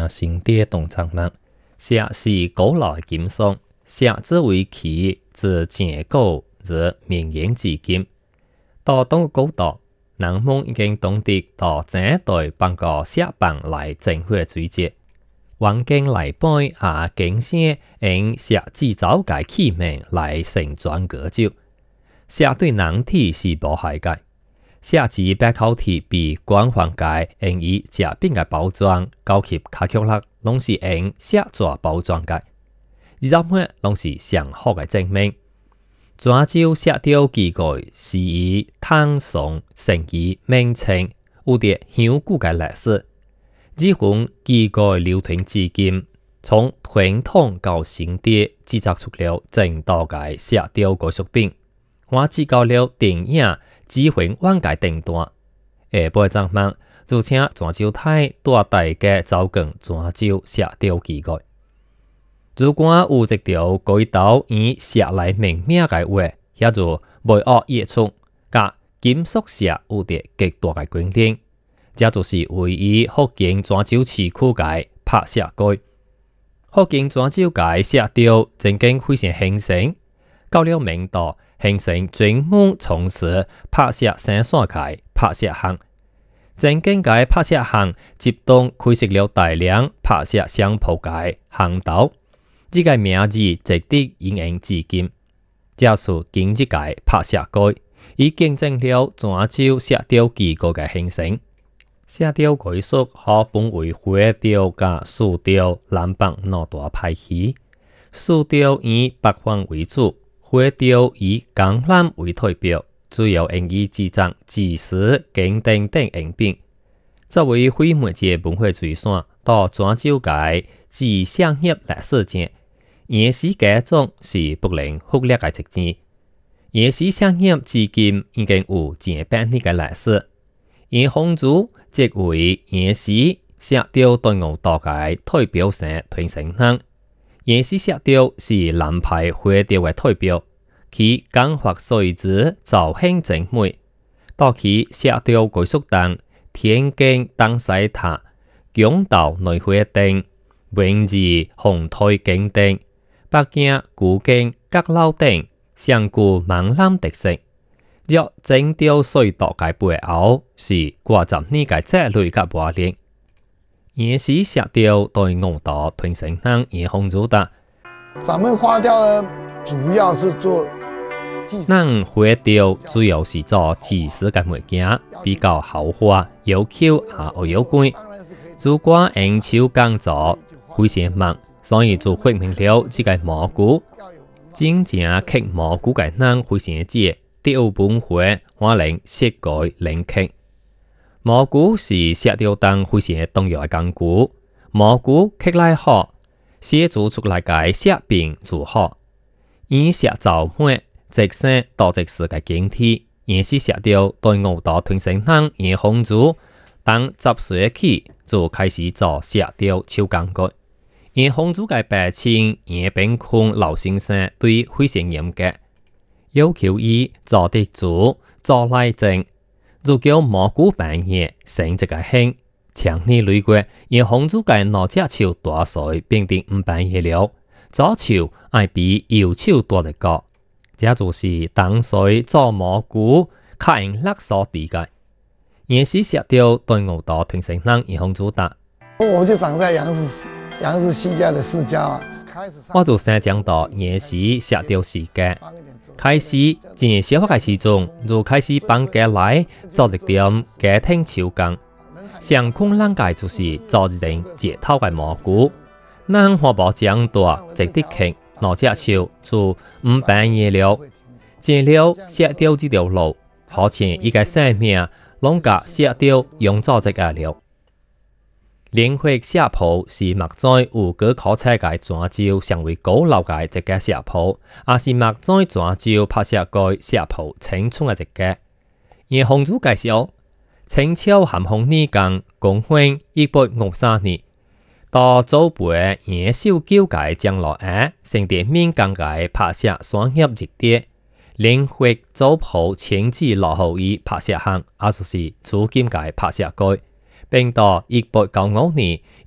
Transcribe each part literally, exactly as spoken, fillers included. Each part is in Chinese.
名新地动作物，石是古老的金属，石之为其自建构至明眼至今。到当个高度，人们已經懂得到怎對幫個石棒來整血水節，環境來背也經先用石製造嘅器皿來盛裝割酒。石對人體是無害嘅，石質白口體比光滑嘅，用以食品嘅包裝，高級卡曲粒攏是用石紙包裝嘅，二十末攏是上好嘅證明。泉州石雕技藝是以唐宋成以明清，有着悠久嘅歷史。日本技藝流傳至今，從傳統到新地製作出了正道嘅石雕藝術品。我指教了電影指揮往界頂端，下晡昨晚就請泉州台帶大家走進泉州石雕技藝。如果有一條街道以石來命名嘅話，也就袂惡演出，甲金屬石有着極大嘅關聯。這就是位於福建泉州市區嘅拍石街。福建泉州嘅石雕曾經非常興盛，到了明代形成專門從事拍石生產嘅拍石行。曾經嘅拍石行集中開設了大量拍石商鋪嘅行道。這個名字值得沿用至今。這是今日嘅拍石街，已見證了泉州石雕技藝嘅興盛。石雕藝術可分為花雕甲樹雕南北兩大派系。樹雕以北方為主，花雕以江南為代表，主要用於製作祭祀、景點等用品。作為非物質文化遺產，到泉州嘅自商業歷史前。夜市家族是不能忽略嘅職業。夜市商業至今已經有幾百年嘅歷史。葉紅珠即為夜市石雕對我道嘅代表性傳承人。夜市石雕是南派花雕嘅代表，其光滑垂直、造型精美。到其石雕藝術等天經東西塔、強盜內花燈、文字紅台景燈。北京、古鏡、閣樓等上具閩南特色。若整雕水道嘅背後是掛十年嘅積累嘅磨練。夜市石雕對我道傳承人葉紅珠達。 咱們花雕呢，主要是做。 咱花雕主要是做祭祀嘅物件，比較豪華、要求也有關。如果用手工做，非常慢。所以就發明了這個蘑菇，真正刻蘑菇嘅人非常多，都有文化，可能設計靈刻。蘑菇是石雕當非常重要嘅工具，蘑菇刻來好，寫做出來嘅石柄就好。以石造滿，直生多直式嘅景體，也是石雕對我道傳承人葉紅珠，當十歲起就開始做石雕手工藝。葉紅珠嘅父親葉炳坤老先生對非常嚴格，要求伊做得足、做來正。如果蘑菇半夜成一個興，長年累月，葉紅珠嘅兩隻手大歲變得唔半夜了，左手愛比右手大得高。這就是當歲做蘑菇較用力所致嘅。也是石雕對我道傳承人葉紅珠達。 我就長在楊氏。楊氏世家的世家啊， 我就先講到夜市石雕世家，開始正小學嘅時陣就開始幫家來做一點家庭手工。上困難嘅就是做一頂折頭嘅蘑菇，咱花寶長大值得刻，兩隻手就唔半夜了。進了石雕這條路，好像一個生命攏甲石雕用做一個了。靈活石鋪是目前有過考察嘅泉州上為古老嘅一個石鋪，也是目前泉州拍石街石鋪青春嘅一個。葉紅珠介紹，清朝咸豐年間公元一八五三年，到祖輩葉守久嘅將落下，成啲民間嘅拍石商業熱點。靈活祖鋪遷至落後於拍石行，也就是如今嘅拍石街。並到一八九五年，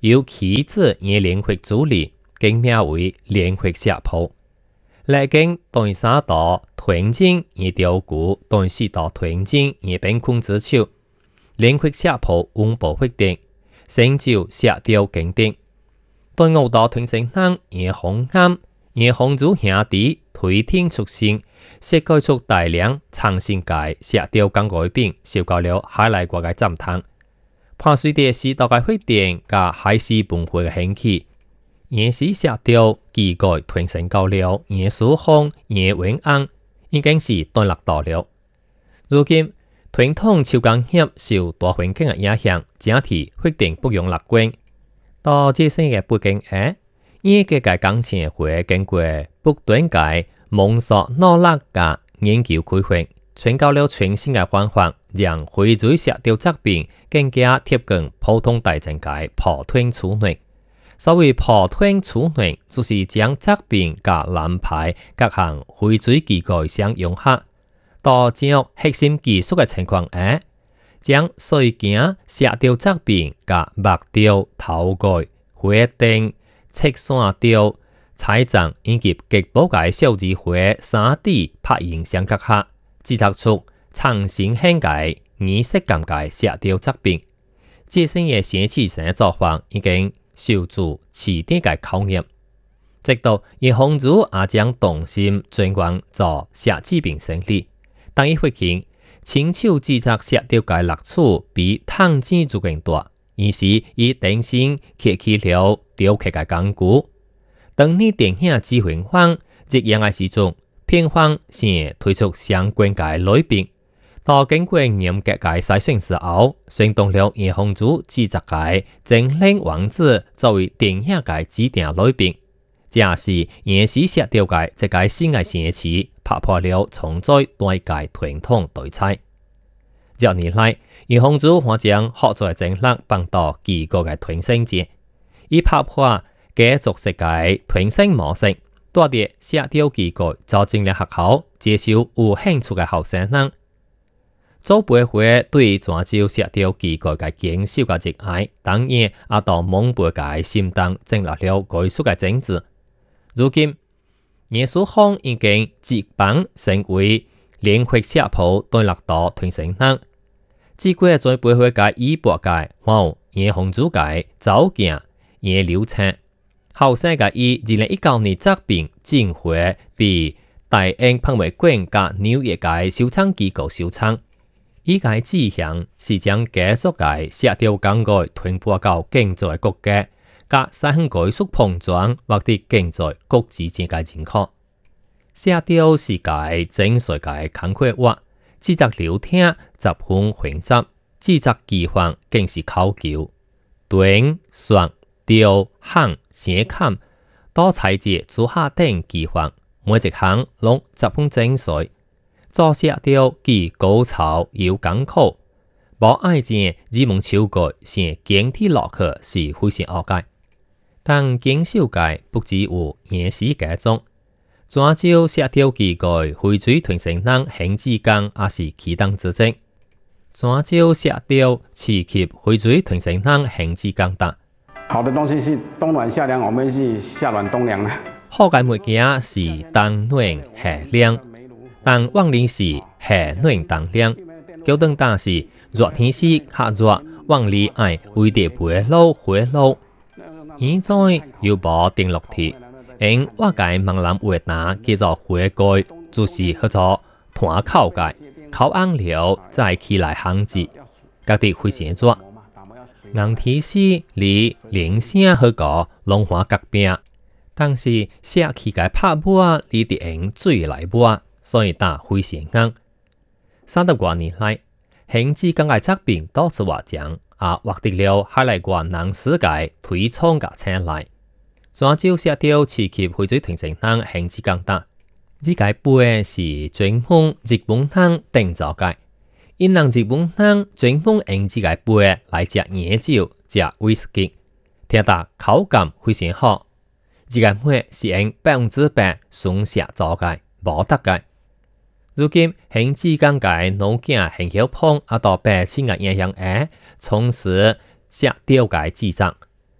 由旗子而聯合主理，更名為聯合社鋪。歷經第三道團戰而掉股，第四道團戰而變控之手，聯合社鋪穩步發展，成就社調經典。第五道團成黨而紅啱，而紅族兄弟推天出身，設計出大量創新界社調更改變，受到了海內外嘅讚嘆。伴隨着時代嘅發展加海事文化嘅興起，原始社調技改傳承到了原書風、原文案，已經是斷落到了。如今傳統手工業受大環境嘅影響，整體發展不容樂觀。到這些嘅背景下，依個嘅工程會經過不斷嘅摸索努力嘅研究開發，尋到了全新嘅方法，讓回追社調作品更加貼近普通大眾嘅普通處理。所謂普通處理，就是將作品加安排各項回追技術相融合，到掌握核心技術嘅情況下，將水件社調作品加木雕、頭蓋、花燈、漆線雕、彩妝以及極薄嘅小字畫、三 D 拍影相結合，製作出創新性嘅儀式感嘅社調作品。這些嘅先期性作法已經受助起點嘅考驗，直到而紅族也將動心轉換做社資並成立。當伊發現親手製作社調嘅樂趣比賺錢仲更大，於是伊定心揭起了雕刻嘅工具。當你電影資源方即樣嘅時陣，片方先推出相關嘅類別，到經過嚴格嘅篩選之後，選動了而紅族製作嘅精靈王子作為電影嘅指定類別。這是原始社調嘅一個新嘅形式，打破了重在對界傳統對策。這年來，而紅族還將合作精力放到幾個嘅傳承節，以打破家族式嘅傳承模式，多啲社調機構招進了學校，接受有興趣嘅學生人。祖輩會對泉州社調機構嘅堅守嘅熱愛，當然也到蒙輩嘅心當建立了該屬嘅政治。如今，耶穌坊已經接棒成為聯合社鋪斷落到團成人，只過在背後嘅衣缽界，或耶紅族界走徑耶流程，後生嘅以二零一九年作品進會被大英拍賣館加紐約嘅收藏機構收藏。依個志向是將家族嘅社調工具傳播到經濟國家。甲三個藝術碰撞或者競在國際之間認可，社調是個精髓嘅工課活，製作流程十分複雜，製作技法更是考究。斷、削、雕、焊、寫砍、多材質組合等技法，每一項攏十分精髓。做社調既高超又艱苦，無愛情入門手句，先經體落去是非常惡解。但經手界不只有原始家族，泉州社調機構回追團成人興之工也是其中之一。泉州社調持續回追團成人興之工等。 好的東西是冬暖夏涼，我們是夏暖冬涼啦。 好嘅物件是冬暖夏涼，但往年是夏暖冬涼。高等大是熱天時較熱，往年愛為地陪老回老。現在又無定落鐵，因我嘅閩南話打叫做花蓋，就是叫做團口蓋，口硬了再起來行字，各地會寫作。硬天時離零星好個龍華隔壁，但是社區嘅拍波離啲人水來波，所以打會寫硬。三十多年來，興之工嘅作品多次獲獎。啊，獲得了海內外人士嘅推崇嘅青睞。泉州社調持續回追團成人興之工等，呢個杯是專門日本人訂造嘅，因人日本人專門用呢個杯來食野酒、食威士忌，聽得口感非常好。呢個杯是用百分之百純石做嘅，無得嘅。如今興之工嘅老囝興曉碰啊到百姓嘅影響下，從事社調嘅製作。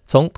从